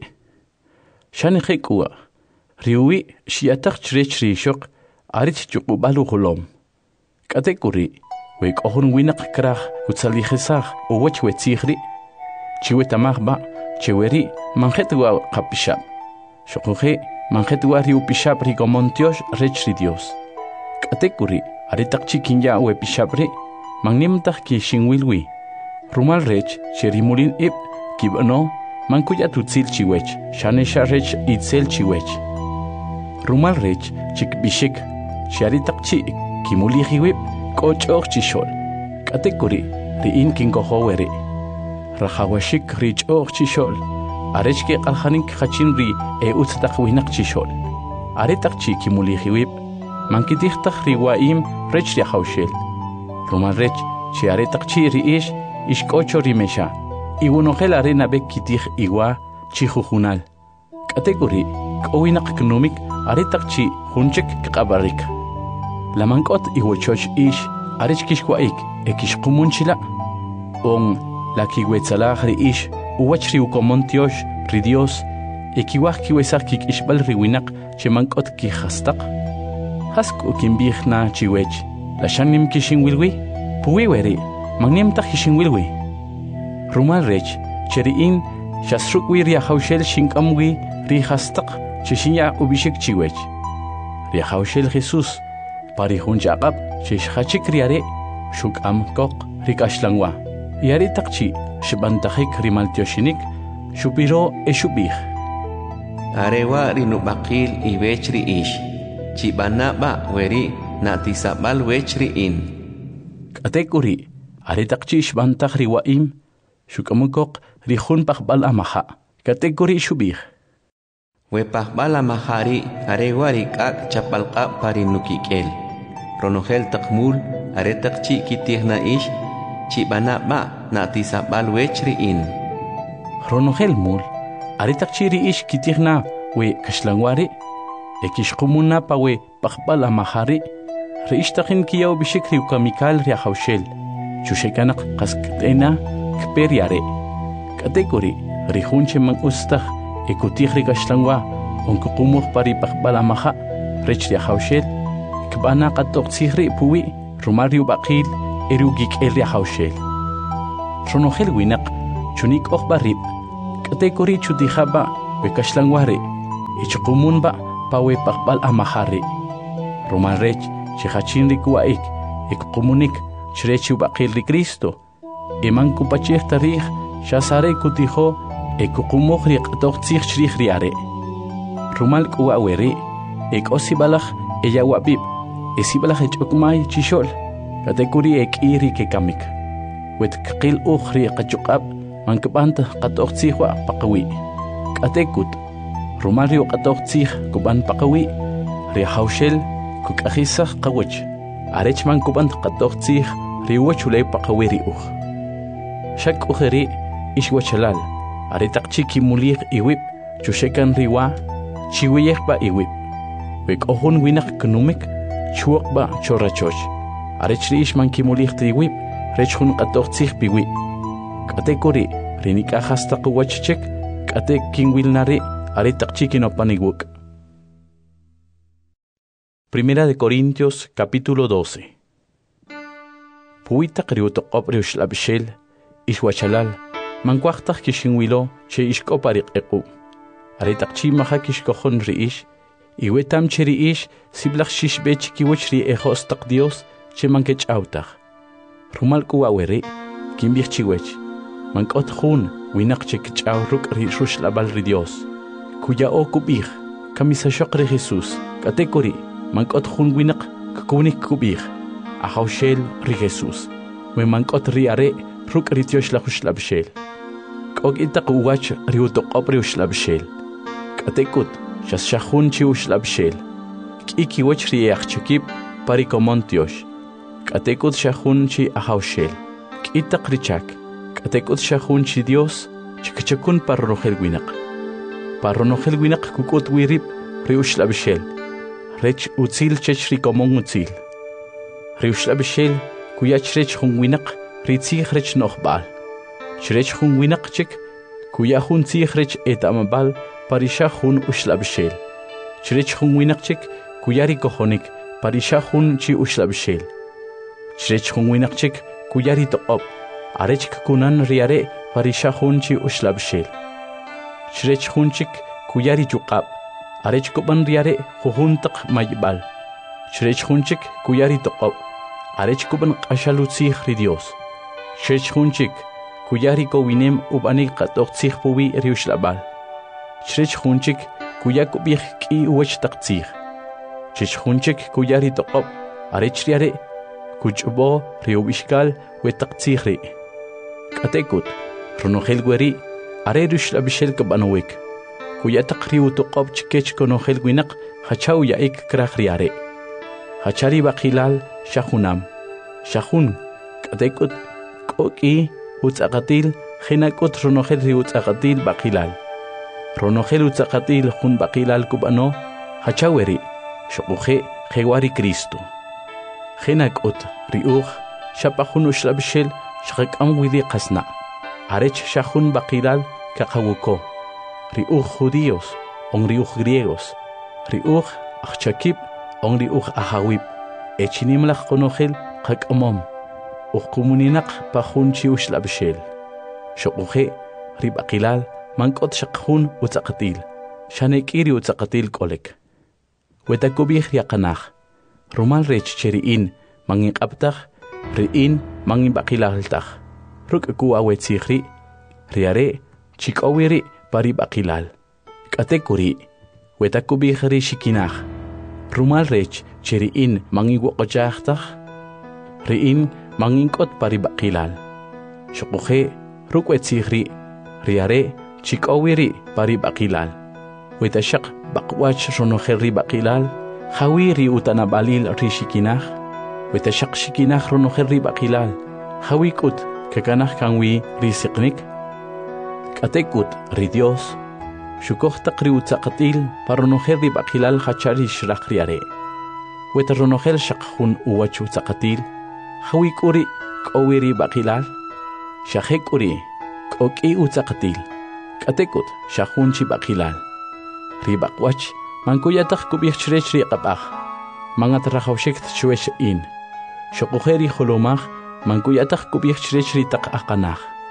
Shani khekua. Riuwi shiatak chrech rishok arit chukubalu hulom. Katekuri. Wek ohun winak krach kutsalijesaj uwech wetzihri. Chiwetamahba cheweri manjetua kapishab. Shokuje manjetua riupishab rigomontiosh rech ri Dios. Katekuri aritaqchi kinya wepishabri magnimtaj ki shinwilwi. Rumal rech cherimulin ib kibano mankuya tutzil chiwech shanesha rech itzel chiwech. Rumal rech chikbishik sharitakchi kimulihiwib kochok chishol. Katekuri riin kinkohoweri. Rahawashik richoch chishol. Arechke alhanik hachinri uttakwinak chishol. Aretakchi kimulihiwib mankitihtak riwaim rech riahaushel. Rumal rech chiaretakchi riish ishkocho rimesha. Iwunogel arena bek kitij iwa chijujunal. Kategori kowinak knomik aretakchi hunchek kabarik. Lamankot iwochoch ish arechkishwaik ekishkumunchila. On la kiwetzalah ish uwachri ukomontiosh ri Dios ekiwaj kiwesaj kikishbal riwinak chemankot kijastak. Hasku kimbijna chiwech. La shanim kishinwilwi puwiweri. Magnimta hishinwilwi. Rumal rech cheriin shasrukwi riahaushel shinkamwi rihastak chishinya ubishik chiwech. Riahaushel Jesus parihun jaqab chishachik riare shukam kok rikashlangwa. Yari takchi shibantajik rimaltioshinik shupiro eshubih. Arewa rinubakil iwechri ish. Chibanaba weri natisabal wechri in. Katekuri aretakchi shbantaj riwaim shukamukok rihun pakbal amaha. Kategori shubih. We pakbal amahari arewa rikak chapalka parinukikel. Ronogel takmul aretakchi kitihna ish chibanaba natisabal wechri in. Ronogel mul aretakchi ri ish kitihna we kashlangwari ekishkumuna pa we pakbal amahari reishtakin kiyaw bishikri ukamikal riahaushel. Chushekanak kaskatena kperiare. Kategori rihunche man ustah ekutihri kashlangwa onkukumuh pari pakbalamaha rech riahaushel. Kbana katok tsihri puwi rumariu bakil erugik el riahaushel. ronojel winak chunik barib katekori chutijaba bekashlanguare ichukumunba pawe pakbal amahari romalrech chihachin rikuaik ikumunik chrechu bakil ri Cristo eman kupachih tarih shasare kutijo ekukumogri qatoqtsih chrih riare rumal kuaweri ekosibalaj eyawabib esibalaj echokmay chishol katekuri ekiri kekamik wet qil ukhri qachuqab mankabanta qatoqtsihwa paqawi katekut rumal ri qatoqtsih kuban paqawi ri hawshel kukajisaj qawach arech man kuban qatoqtsih ri wachulay paqawi ri uj shak ujeri ishwachalal aritaqchiki muliq iwib chushekan riwa chiwiyekba iwib wek ohun winak knumik chuqba chorachoch arechri ishman kimuliq iwib rechhun qatoqtsih piwi katekori rinika hasta quwachchek kate kinwilnari aritaqchiki nopaniguk. Primera de Corintios capítulo 12. Puita kriutoqop riushlabshel ishwachalal mankwaqtaq kishinwilo che ishkopariq equ aritaqchi maha kishkojon riish iwetam che riish siblaq shishbech kiwach ri ejostaq Dios che mankech autaq rumal kuaweri kimbich chiwech mankot jun winaq che kchawruk ri rushlabal ri Dios kuya okubij kamisa shoqri Jesús katekori mankot jun winaq kunik kubij ahawshel ri Jesús we mankot ri are ruk rityosh la khuslabshel kog itaq uwach riutoqop riushlabshel katekut shashahun chi ushlabshel kiki wach riachchikip parikomontiosh katekut shahun chi ahawshel kitaq richak katekut shahun chi Dios chikchakun parronojel winaq kukut wirib riushlabshel rech utzil chech rikomon utzil riushlabshel kuyach rech hun winaq ritzih rech nochbal chrech hun winaq chik kuya hun tzih rech etamabal parisha hun ushlabshel chrech hun winaq chik kuyari kojonik parisha hun chi ushlabshel chrech hun winaq chik kuyari toqop arech kunan riare parisha hun chi ushlabshel chrech hun chik kuyari chuqab arech kuban riare jujuntaq maybal chrech hun chik kuyari toqop arech kuban qashalutzih ri Dios chrech hun chik kuyari ko winem ubanik qatoqtsih puwi riushlabal chrech hun chik kuyakubij ki uwach taqtsih chrech hun chik kuyari toqop arech riare kuchbo riubishkal wetaqtsih ri katekut ronojel gweri are riushlabishel kabanowek kuyataq riutoqop chikech konojel winaq hachaw yaik kraj riare hachari baqilal shahunam shahun katekut koki utzaqatil khinakut ronojel ri utzaqatil baqilal ronojel utzaqatil jun baqilal kubano hachaweri shoquje khewari Cristo khinakut riuj shapajun ushlabshel shaqam widi qasna arech shahun baqilal kaqawuko riuj judíos on riuj griegos riuj achakip on riuj ahawib echinimlaq konojel qaqamom uqumuninaq pajun chi ushlabshel shoquje ribaqilal mankot shaqjun utzaqatil shanekiri utzaqatil kolek wetakubij yaqanaj rumal rech cheriin manginqabtaj riin manginbaqilaltaj ruk kuawetzijri riare chikowiri paribaqilal katekuri wetakubij ri shikinaj rumal rech cheriin manginwoqojajtaj riin manginkot paribaqilal shoquje rukwetzijri riare chikowiri paribaqilal wetashaq baqwach ronojel ribaqilal hawiri utanabalil rishikinaj wetashaq shikinaj ronojel ribaqilal hawikut kakanaj kanwi risiqnik katekut ri Dios shukojtaq ri utzaqatil paronojel ribaqilal hachari shraq riare wetaronojel shaqjun uwach utzaqatil hawikuri kowiri baqilal shahekuri koki utzaqatil katekut shahunchi baqilal ribaqwach mankuyataq kubijchrech riqapaj mangatrajawshek tchwesh in shoqujeri holomaj mankuyataq kubijchrech ritaq aqanaj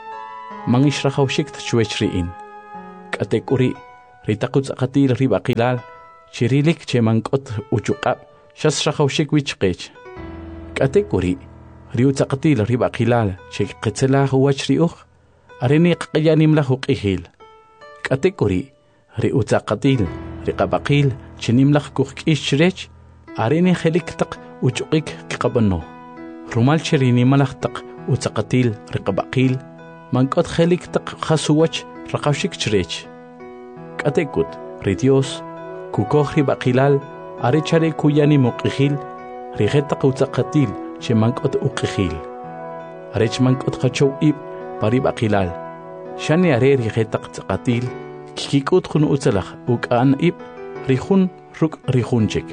man ishrahawshik tchwech ri'in. K'atek'uri ritaqutz aqatil rib'aqilal chirilik che mank'ot uchuqab shas rajawshik wichqech. K'atek'uri riutzaqatil rib'aqilal che qetzelaj uwach ri'uj arini q'ayanimlaj uq'ijil. K'atek'uri riutzaqatil riqab'aqil che nimlaj kujk'ix chirech arini jelik taq uchuqik kqab'ano. Rumal che rinimalaj taq utzaqatil riqab'aqil mank'ot jelik taq qasuwach raqawshik chirech. K'atek'ut ri Dios kukoj rib'aqilal are chare kuyani muq'ijil rijetaq utzaqatil che mank'ot uq'ijil. Arech mank'ot qachow ib parib'aqilal shani are rijetaq tzaqatil kikik'ut jun utzalaj uk'an ib rijun ruk' rijunchik.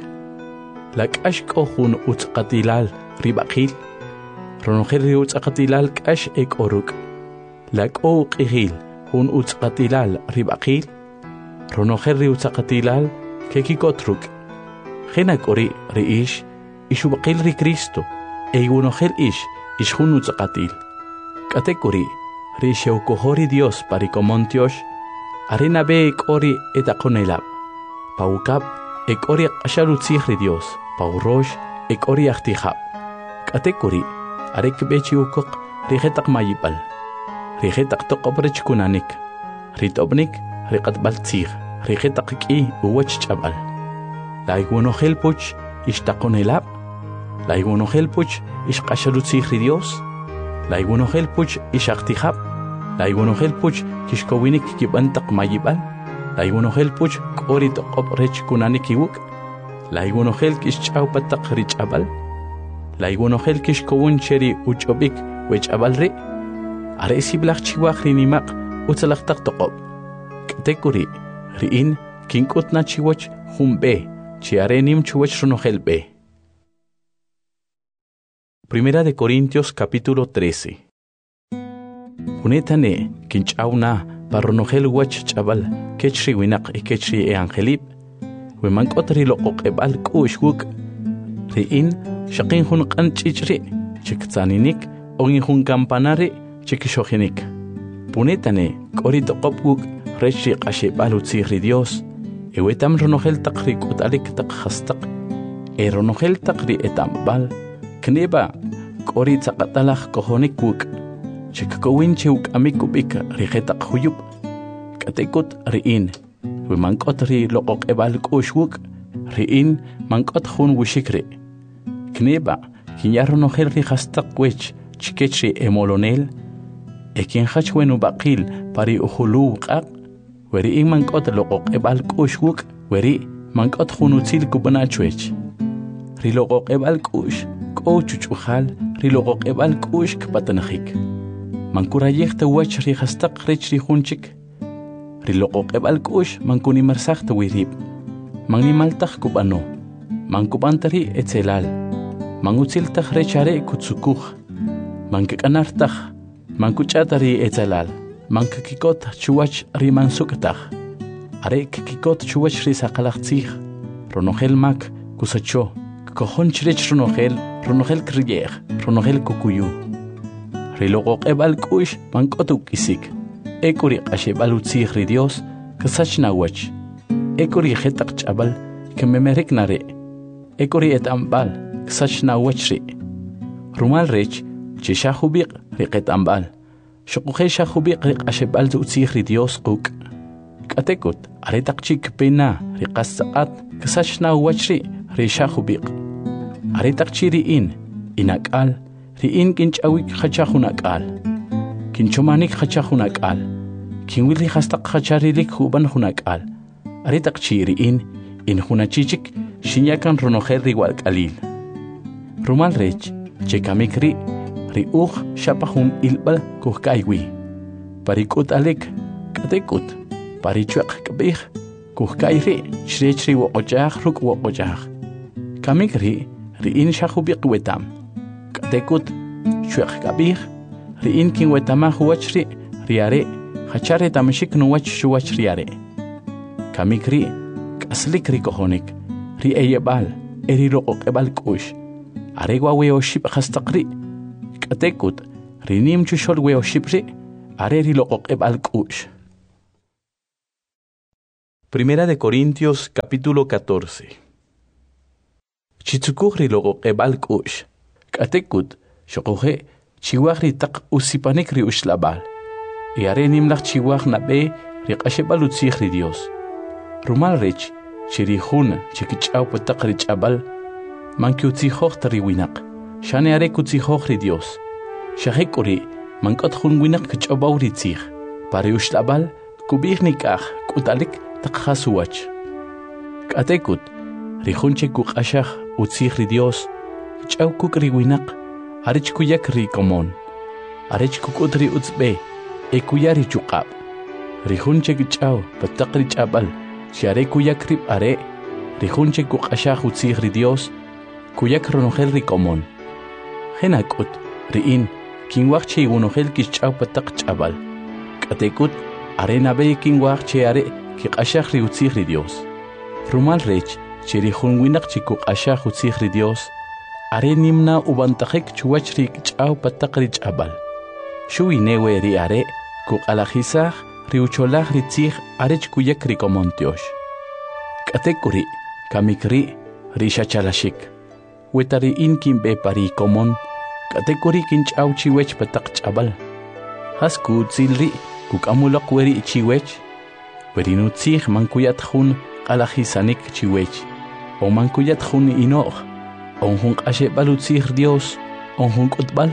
Lak'ax k'o jun utzaqatilal rib'aqil ronojel ri utzaqatilal k'ax ek'o ruk'. Lak'o uq'ijil jun utzaqatilal rib'aqil ronojel ri utzaqatilal kekik'ot ruk'. Jena k'ori ri'ix ixub'aqil ri Cristo iwunojel ix jun utzaqatil. K'atek'uri ri xewkojori Dios parikomon-tiox are nabe ek'ori etaqonelab pawukab ek'ori q'axalutzij ri Dios pawrox ek'ori ajtijab. K'atek'uri are kb'echi ukoq rijetaq mayib'al rijetaq toq'ob rech kunanik rit'obnik riq'atb'al tzij rijetaq k'i uwach ch'ab'al. La iwunojel puch ixtaqonelab la iwunojel puch ixq'axalutzij ri Dios la iwunojel puch ixajtijab la iwunojel puch kixkowinik kib'antaq mayib'al la iwunojel puch k'ori toq'ob rech kunanik iwuk' la iwunojel kixch'awpataq ri ch'ab'al la iwunojel kixkowun che ri uch'ob'ik wech'ab'al ri' are siblaj chiwaj ri nimaq utzalajtaq toq'ob. K'atek'uri ri'in kink'utna chiwach jun b'e che are nim chiwach ronojel b'e. Primera de Corintios capítulo 13. Junetane kinch'awna parronojel wach ch'ab'al kechri winaq y kechri angelib we mank'ot ri loq'oq'eb'al k'u'x wuk' ri'in xaqin jun q'an ch'ich'ri chiktzaninik ogin jun kampanari chikixojinik. Punetane k'ori toq'ob wuk' rech ri q'axeb'al utzij ri Dios ewetam ronojel taq ri k'ut'alik taq jastaq ronojel taq ri etamb'al kneba k'ori tzaqatalaj kojonik wuk' chikkowin che uk'amik ub'ik rijetaq juyub'. K'atek'ut ri'in we mank'ot ri loq'oq'eb'al k'u'x wuk' ri'in mank'ot jun wixik ri' kneba kinya ronojel ri jastaq wech chikech ri emolonel kinjach wen ub'aqil pari ujuluw q'aq we ri'in mank'ot loq'oq'eb'al k'u'x wuk' we ri' mank'ot jun utzil kub'na chwech. Ri loq'oq'eb'al k'u'x k'o chuch'ujal ri loq'oq'eb'al k'u'x kpatanajik mankurayej tawach ri jastaq rech ri junchik ri loq'oq'eb'al k'u'x mankunimarsaj tawirib mannimaltaj kub'ano mankub'antari etzelal mangutziltaj rech are kutzukuj mankik'anartaj mankuch'atari etzelal mankikikot chuwach ri mansuk'taj are kikikot chuwach ri saqalaj tzij ronojel mak kusacho kojon chirech ronojel kriyej ronojel kukuyu ri loq'oq'eb'al k'u'x mank'ot uk'isik ek'uri q'axeb'al utzij ri Dios kasach nawach ek'uri jetaq ch'ab'al kememerik nare ek'uri et'amb'al kasach nawach ri rumal rech che xajubiq ri qet'amb'al xoqojel xajubiq ri q'axeb'al utzij ri Dios quk'. K'atek'ut are taq chik pena ri qas tzaqat kasach nawach ri xajubiq are taq chi ri'in inak'al ri'in kinch'awik jacha jun ak'al kinchomanik jacha jun ak'al kinwil ri jastaq jacharilik jub'an jun ak'al are taq chi ri'in in jun achichik xinyakan ronojel ri walk'alil. Rumal rech che kamik ri uj xapa jun ilb'al kujk'aywi parik'ut'alik k'atek'ut parichweq k'b'ij kujk'ay ri' chirech ri woq'och'aj ruk' woq'och'aj kamik ri'in xajubiq wetam k'atek'ut chweq k'ab'ij ri'in kinwetamaj wach ri are jachare tamxik nuwach xuwach ri are kamik k'aslik ri kojonik ri eyeb'al eri loq'oq'eb'al k'u'x are wa weoxib' jastaq ri k'atek'ut ri nim chuxol weoxib' ri Areri loqoqeb al kush. Primera de Corintios capítulo 14. Chitsukuhri loqoqeb al kush. Katekut shokohe chiwahri tak usipanikri ushlabal. Y are nimlach chiwah nabe riqashebal utsikhri Dios. Rumal rech chirihun chikichau patakri chabal. Manki utsihoh tariwinak. Shane are kutsihohri Dios. Shahekuri mankot hun winak kichabawri tsikh. Pari ushlabal kubihnikah kutalik takhasuwach. Katekut rihunche kukashah utsikhri Dios. Kichaw kukri winak. Arich kuyak ri komon. Arich kukutri utzbe. Ekuyari chukab. Rihunche kichaw patakri chabal. Share kuyak rib are. Rihunche kukashah utsikhri Dios. Kuyak ronogel ri komon. Henakut riin. Kinwach che unohel kichaw patak chabal. Katekut arena be kinwach che are kikashah ri utsikhri Dios. Rumal rech che rihun winak chikuk ashah utsikhri Dios. Are nimna ubantakik chuachri kichaw patakri chabal. Shui newe ri are kuk alajisah ri ucholah ri tsikh arech kuyak ri komontiosh. Katekuri kamikri ri shachalashik. Wetari in kimbe pari komon. Katekuri kinchaw chiwech patak chabal. Hasku zilri kuk amulak weri chiwech. Weri nutzikh mankuyat hun alajisanik chiwech. O mankuyat hun inoch. On hun ashe balutzikh Dios. On hun kutbal.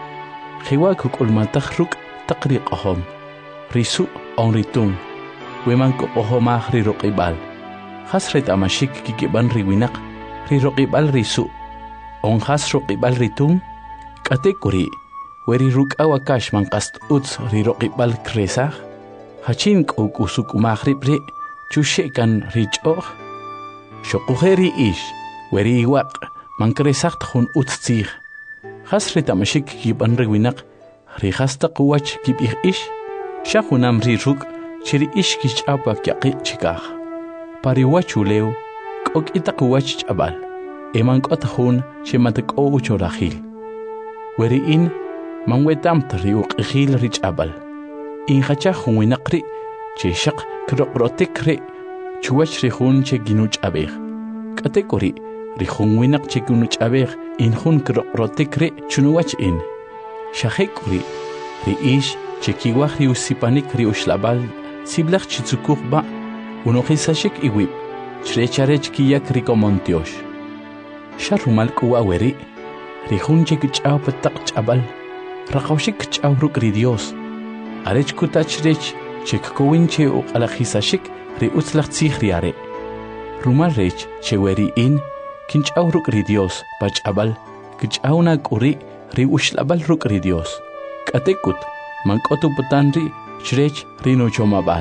Khiwa kuk ulmatak ruk takri qahom. Risu on ritun. Wemanko ohomah ri roqibal. Hasret amashik kikiban riwinak. Ri roqibal risu. On has roqibal ritun. Katekuri, weri ruk awakash man kast uts ri roqibal kresah. Hachin kuk usuk mahribri, chushekan richoch. Shokuheri ish, weri iwak, man kresah hun uts tzih. Hasrit amashik kiban rewinak, ri hastaq wach kibih ish. Shahunam ri ruk, chiri ish kish apak yaqi chikah. Pari wachuleu, kok itak wach chabal. Eman kot hun, shematak o uchorahil. Weri in manwetam tri uqihil rich abal. In hachah winakri che shaq kroprotekre chuach rihun che ginuch abeg. Katekori rihun winak che ginuch abeg in hun kroprotekre chunuach in. Shahekuri ri ish che kiwach ri usipanik ri ushlabal siblach chitsukuh ba unohisashik iwib chrecharech kiyak rikomontiosh. Sharumal kuwa weri Rihun che kichaw patak chabal. Rakawshik kichaw ruk ri Dios. Arech kutachrech che kowin che uq alajisashik ri utzlach tzikh ri are. Rumal rech che weri in kinchaw ruk ri Dios pa chabal. Kichaw na kuri ri ushlabal ruk ri Dios. Katekut mankotu putan ri chrech ri no chomabal.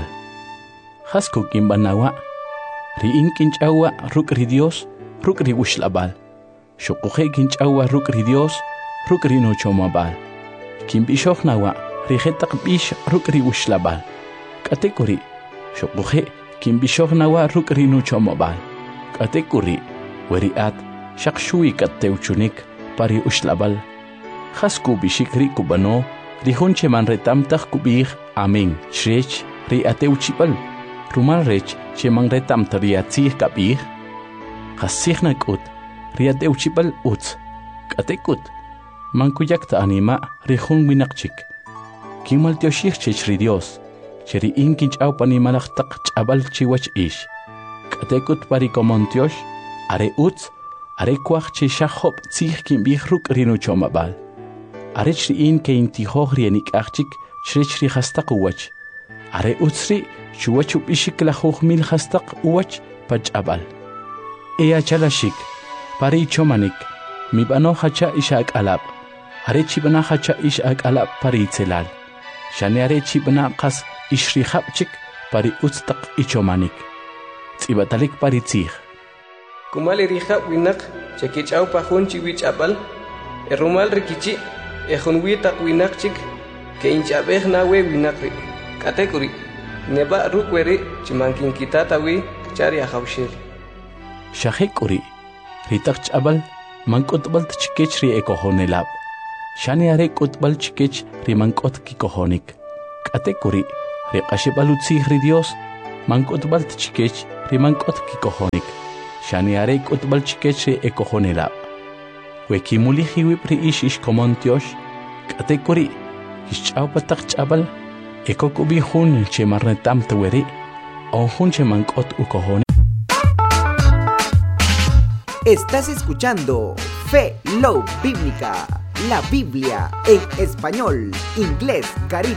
Hasko kimbanawa. Ri in kinchawa ruk ri Dios ruk ri ushlabal. Shokuhe kinchawa ruk ri Dios, ruk ri no chomabal. Kimbishok nawa, rihetak bish ruk ri ushlabal. Katekuri, shokuhe kimbishok nawa ruk ri no chomabal. Katekuri, weri at, shakshui kateuchunik pari ushlabal. Hasku bishikri kubano, rihunche man retamtak kubih, amen, shrech, ri ateuchibal. Rumal rech, che man retamta riatzih kabih. Hasihnak ut. Riat euchibal uts. Katekut. Mankuyak ta anima rihun winakchik. Kimal tioshich chechri Dios. Cheri inkinch au panimalach tak chabal chiwach ish. Katekut pari komontiosh. Are uts. Are kwach che shahop tzich kimbih ruk rinu chomabal. Are chri in ke intihoh rienik achchik chri hastak uwach. Are utsri chuwachup ishik lahoh mil hastak uwach pachabal. Ea chalashik. Pari chomanik, mi bano hacha ishak alab. Are chibana hacha ishak alab pari tzelal. Shane are chibana qas ishri hapchik pari utstak ichomanik. Tsibatalik pari tzih. Kumali riha winak, chekichau pahun chiwich abal. Erumal rikichi, ehunwita winak chik, ke inchabeh nawe winakri. Katekuri, neba rukweri chimankin kitatawi chari ahawshir. Shahekuri. Ritak chabal, mankotbal chikech ri ekohonelab. Shani are kotbal chikech ri mankot kikohonik. Katekuri, Rekashibalutsi Dios, Mankotbal Chikech, Rimankot Kikohonik, Shaniare Kotbal Chikech Ekohonela. Wekimuliji Wipri Ish Komontiosh, Katekuri, Ishaupatak Chabal, Ekokubi Hun Chemarnetam Taweri, o Hun Chemankot Ukohoni. Estás escuchando Fe Love Bíblica, la Biblia en español, inglés, caribe.